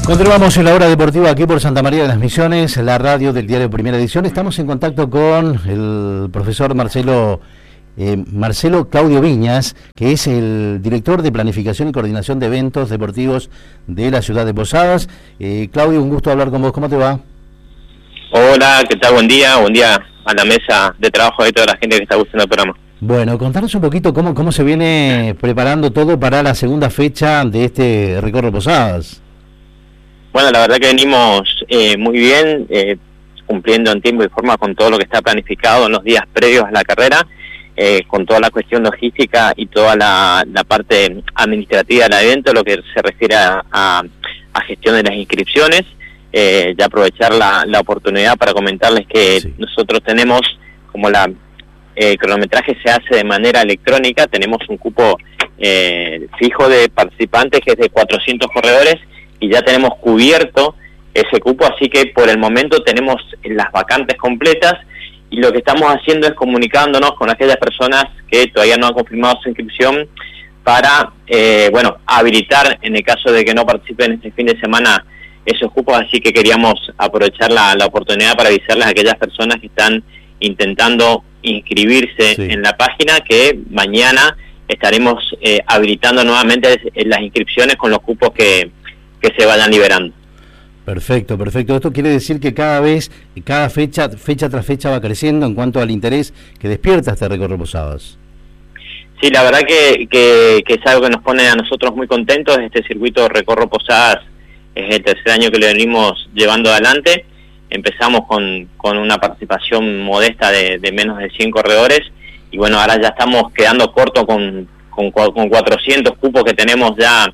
Continuamos en la hora deportiva aquí por Santa María de las Misiones, la radio del diario Primera Edición. Estamos en contacto con el profesor Marcelo Claudio Viñas, que es el director de Planificación y Coordinación de Eventos Deportivos de la ciudad de Posadas. Claudio, un gusto hablar con vos. ¿Cómo te va? Hola, ¿qué tal? Buen día a la mesa de trabajo de toda la gente que está gustando el programa. Bueno, contanos un poquito cómo se viene preparando todo para la segunda fecha de este Recorre Posadas. Bueno, la verdad que venimos muy bien, cumpliendo en tiempo y forma con todo lo que está planificado en los días previos a la carrera, con toda la cuestión logística y toda la parte administrativa del evento, lo que se refiere a gestión de las inscripciones. Ya aprovechar la oportunidad para comentarles que sí, nosotros tenemos, como el cronometraje se hace de manera electrónica, tenemos un cupo fijo de participantes que es de 400 corredores, y ya tenemos cubierto ese cupo, así que por el momento tenemos las vacantes completas, y lo que estamos haciendo es comunicándonos con aquellas personas que todavía no han confirmado su inscripción para, habilitar en el caso de que no participen este fin de semana esos cupos. Así que queríamos aprovechar la oportunidad para avisarles a aquellas personas que están intentando inscribirse en la página que mañana estaremos habilitando nuevamente las inscripciones con los cupos que se vayan liberando. Perfecto. Esto quiere decir que cada fecha tras fecha va creciendo en cuanto al interés que despierta este Recorre Posadas. Sí, la verdad que es algo que nos pone a nosotros muy contentos. Este circuito Recorre Posadas es el tercer año que lo venimos llevando adelante. Empezamos con una participación modesta de menos de 100 corredores, y bueno, ahora ya estamos quedando corto con 400 cupos que tenemos ya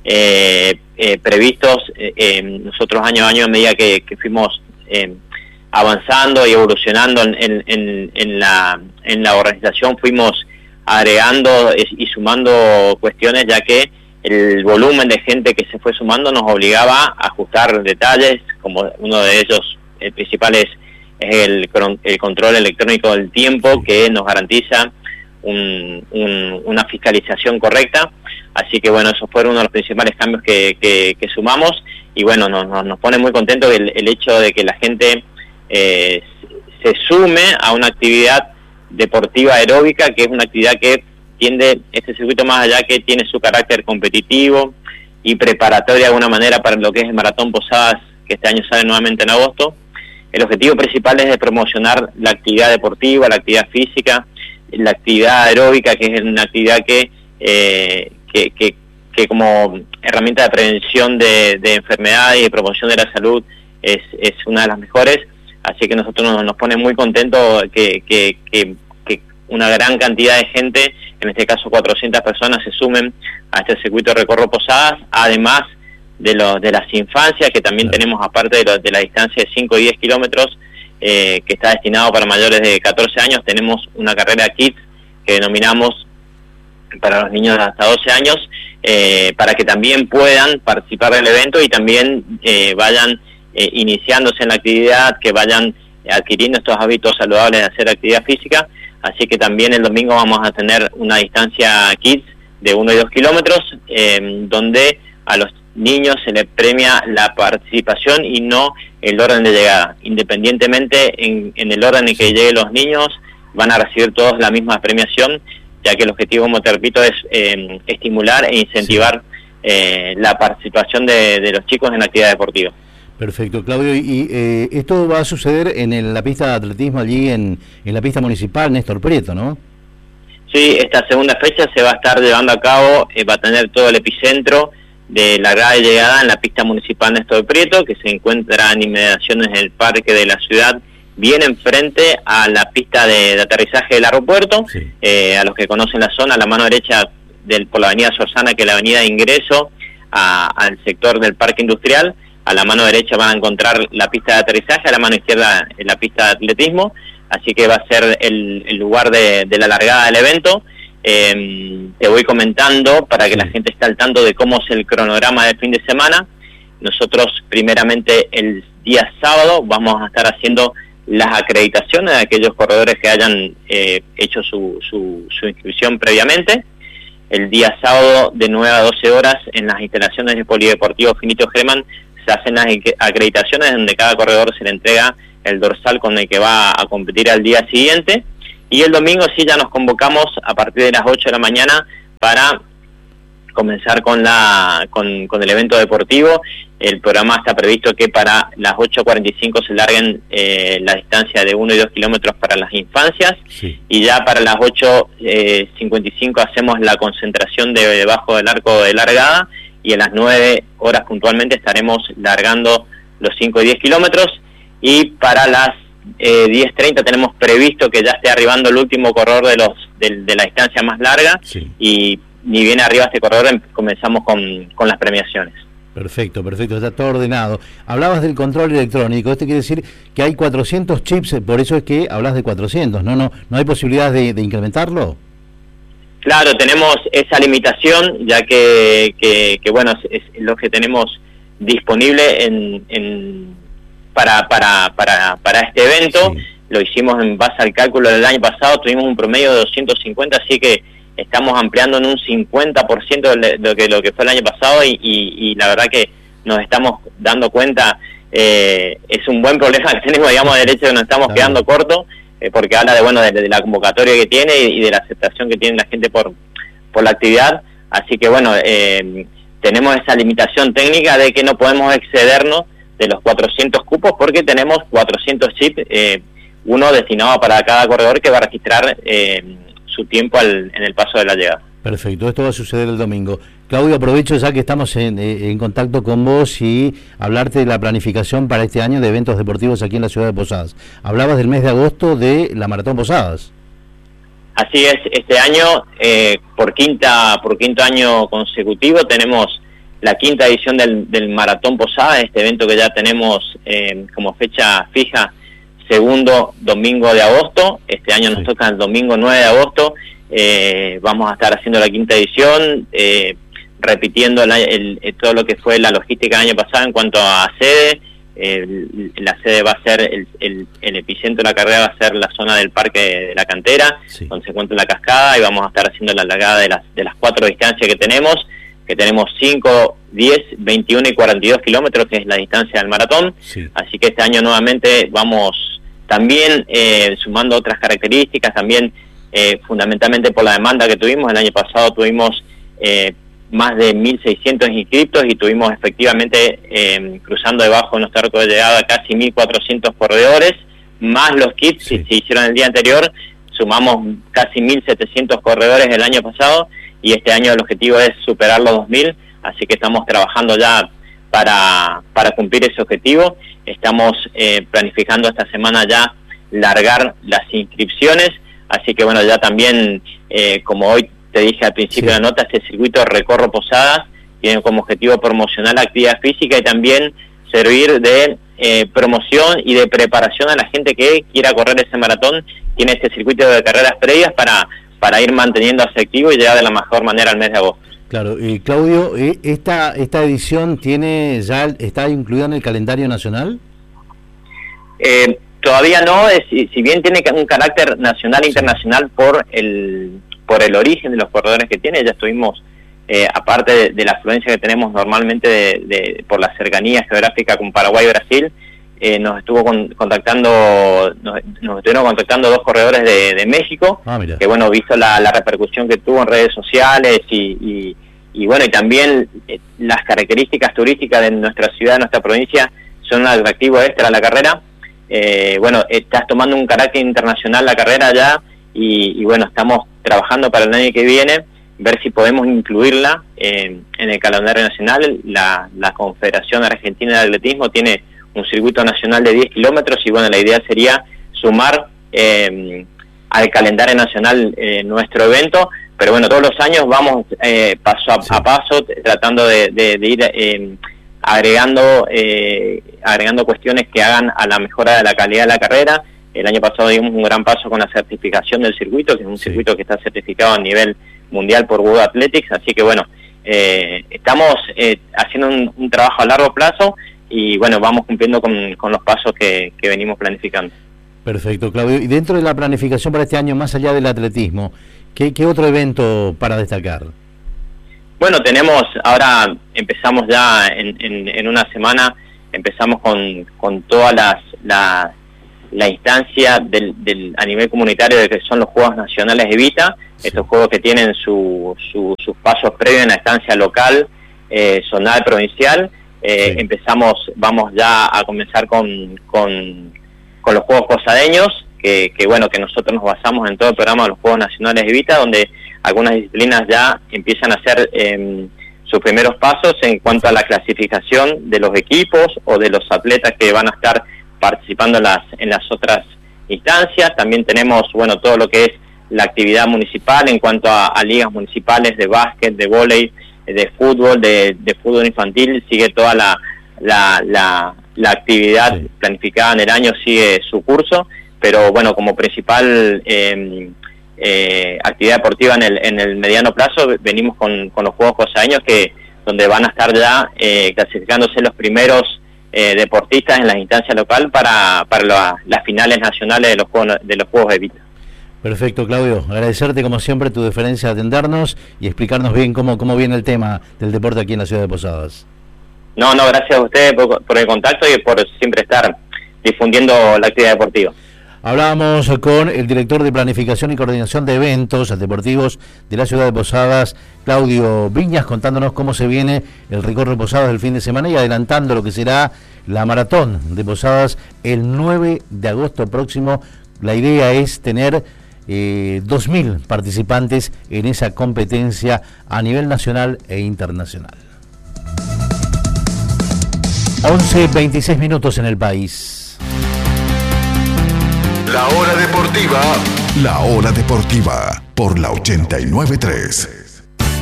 previstos. Nosotros año a año, a medida que fuimos avanzando y evolucionando en la organización, fuimos agregando y sumando cuestiones, ya que el volumen de gente que se fue sumando nos obligaba a ajustar detalles, como uno de ellos, el principal, es el control electrónico del tiempo, que nos garantiza una fiscalización correcta. Así que bueno, esos fueron uno de los principales cambios que sumamos, y bueno, nos pone muy contentos el hecho de que la gente se sume a una actividad deportiva aeróbica, que es una actividad que tiende, este circuito, más allá que tiene su carácter competitivo y preparatorio de alguna manera para lo que es el Maratón Posadas, que este año sale nuevamente en agosto. El objetivo principal es de promocionar la actividad deportiva, la actividad física, la actividad aeróbica, que es una actividad que como herramienta de prevención de enfermedades y de promoción de la salud es una de las mejores. Así que nosotros nos pone muy contentos que una gran cantidad de gente, en este caso 400 personas, se sumen a este circuito Recorre Posadas, además de las infancias, que también tenemos, aparte de la distancia de 5 y 10 kilómetros, que está destinado para mayores de 14 años. Tenemos una carrera Kids que denominamos para los niños de hasta 12 años, para que también puedan participar del evento y también vayan iniciándose en la actividad, que vayan adquiriendo estos hábitos saludables de hacer actividad física. Así que también el domingo vamos a tener una distancia Kids de 1 y 2 kilómetros, donde a los niños se les premia la participación y no el orden de llegada. Independientemente en el orden en que lleguen los niños, van a recibir todos la misma premiación, ya que el objetivo, como te repito, es estimular e incentivar la participación de los chicos en la actividad deportiva. Perfecto, Claudio. Y esto va a suceder en la pista de atletismo, allí en la pista municipal Néstor Prieto, ¿no? Sí, esta segunda fecha se va a estar llevando a cabo, va a tener todo el epicentro de la grada de llegada en la pista municipal Néstor Prieto, que se encuentra en inmediaciones del parque de la ciudad, bien enfrente a la pista de aterrizaje del aeropuerto. Sí. A los que conocen la zona, a la mano derecha por la avenida Sorsana, que es la avenida de ingreso al sector del parque industrial, a la mano derecha van a encontrar la pista de aterrizaje, a la mano izquierda la pista de atletismo. Así que va a ser el lugar de la largada del evento. Te voy comentando para que la gente esté al tanto de cómo es el cronograma del fin de semana. Nosotros, primeramente, el día sábado vamos a estar haciendo las acreditaciones de aquellos corredores que hayan hecho su inscripción previamente. El día sábado, de 9 a 12 horas, en las instalaciones del Polideportivo Finito Germán, se hacen las acreditaciones donde cada corredor se le entrega el dorsal con el que va a competir al día siguiente, y el domingo sí ya nos convocamos a partir de las 8 de la mañana para comenzar con el evento deportivo. El programa está previsto que para las 8:45 se larguen la distancia de 1 y 2 kilómetros para las infancias, sí. Y ya para las 8:55 hacemos la concentración debajo del arco de largada, y a las 9 horas puntualmente estaremos largando los 5 y 10 kilómetros, y para las 10:30 tenemos previsto que ya esté arribando el último corredor de la distancia más larga, sí. Y ni bien arriba este corredor comenzamos con las premiaciones. Perfecto, está todo ordenado. Hablabas del control electrónico, esto quiere decir que hay 400 chips, por eso es que hablas de 400, ¿no hay posibilidad de incrementarlo? Claro, tenemos esa limitación, ya que bueno, es lo que tenemos disponible para este evento, sí. Lo hicimos en base al cálculo del año pasado, tuvimos un promedio de 250, así que estamos ampliando en un 50% de lo que fue el año pasado, y la verdad que nos estamos dando cuenta, es un buen problema que tenemos, digamos, del hecho de que nos estamos quedando cortos, porque habla de la convocatoria que tiene y de la aceptación que tiene la gente por la actividad. Así que bueno, tenemos esa limitación técnica de que no podemos excedernos de los 400 cupos, porque tenemos 400 chips, uno destinado para cada corredor que va a registrar su tiempo en el paso de la llegada. Perfecto, esto va a suceder el domingo. Claudio, aprovecho ya que estamos en contacto con vos y hablarte de la planificación para este año de eventos deportivos aquí en la ciudad de Posadas. Hablabas del mes de agosto de la Maratón Posadas. Así es, este año, por quinto año consecutivo, tenemos la quinta edición del Maratón Posadas, este evento que ya tenemos como fecha fija, segundo domingo de agosto. Este año nos toca el domingo 9 de agosto. Vamos a estar haciendo la quinta edición, repitiendo todo lo que fue la logística del año pasado en cuanto a sede. La sede va a ser, el epicentro de la carrera va a ser la zona del Parque de la Cantera, sí. Donde se encuentra la cascada, y vamos a estar haciendo la largada de las 4 distancias que tenemos 5, 10, 21 y 42 kilómetros, que es la distancia del maratón, sí. Así que este año nuevamente vamos también sumando otras características, también fundamentalmente por la demanda que tuvimos. El año pasado tuvimos más de 1.600 inscriptos y tuvimos efectivamente cruzando debajo de nuestro arco de llegada casi 1.400 corredores, más los kits que se hicieron el día anterior. Sumamos casi 1.700 corredores el año pasado, y este año el objetivo es superar los 2.000, así que estamos trabajando ya para cumplir ese objetivo. Estamos planificando esta semana ya largar las inscripciones, así que bueno, ya también, como hoy te dije al principio de la nota, este circuito Recorro Posadas tiene como objetivo promocionar la actividad física y también servir de promoción y de preparación a la gente que quiera correr ese maratón. Tiene este circuito de carreras previas para ir manteniéndose activo y llegar de la mejor manera al mes de agosto. Claro, Claudio, ¿esta edición está incluida en el calendario nacional? Todavía no, si bien tiene un carácter nacional e internacional por el origen de los corredores que tiene. Ya estuvimos, aparte de la afluencia que tenemos normalmente por la cercanía geográfica con Paraguay y Brasil, nos estuvieron contactando 2 corredores de México, que bueno, visto la repercusión que tuvo en redes sociales y bueno, y también las características turísticas de nuestra ciudad, de nuestra provincia, son un atractivo extra a la carrera. Bueno, estás tomando un carácter internacional la carrera ya, y bueno, estamos trabajando para el año que viene, ver si podemos incluirla en el calendario nacional. La Confederación Argentina de Atletismo tiene un circuito nacional de 10 kilómetros, y bueno, la idea sería sumar al calendario nacional nuestro evento, pero bueno, todos los años vamos paso a paso, tratando de ir agregando cuestiones que hagan a la mejora de la calidad de la carrera. El año pasado dimos un gran paso con la certificación del circuito, que es un circuito que está certificado a nivel mundial por World Athletics, así que bueno, estamos haciendo un trabajo a largo plazo, y bueno, vamos cumpliendo con los pasos que venimos planificando. Perfecto, Claudio. Y dentro de la planificación para este año, más allá del atletismo, ¿qué otro evento para destacar? Bueno, ahora empezamos ya en una semana empezamos con todas la instancia a nivel comunitario de que son los Juegos Nacionales Evita, estos juegos que tienen sus pasos previos en la instancia local, zonal, provincial. Vamos ya a comenzar con los Juegos Posadeños, que nosotros nos basamos en todo el programa de los Juegos Nacionales Evita, donde algunas disciplinas ya empiezan a hacer sus primeros pasos en cuanto a la clasificación de los equipos o de los atletas que van a estar participando en las otras instancias. También tenemos todo lo que es la actividad municipal en cuanto a ligas municipales de básquet, de vóley, de fútbol, de fútbol infantil. Sigue toda la actividad planificada en el año, sigue su curso, pero como principal actividad deportiva en el mediano plazo venimos con los Juegos Posadeños, donde van a estar ya clasificándose los primeros deportistas en las instancias local para las finales nacionales de los Juegos Evita. Perfecto, Claudio. Agradecerte como siempre tu deferencia a atendernos y explicarnos bien cómo viene el tema del deporte aquí en la ciudad de Posadas. No, gracias a ustedes por el contacto y por siempre estar difundiendo la actividad deportiva. Hablábamos con el director de Planificación y Coordinación de Eventos Deportivos de la ciudad de Posadas, Claudio Viñas, contándonos cómo se viene el recorrido de Posadas del fin de semana y adelantando lo que será la maratón de Posadas el 9 de agosto próximo. La idea es tener 2.000 participantes en esa competencia a nivel nacional e internacional. 11:26 minutos en el país. La hora deportiva por la 89.3.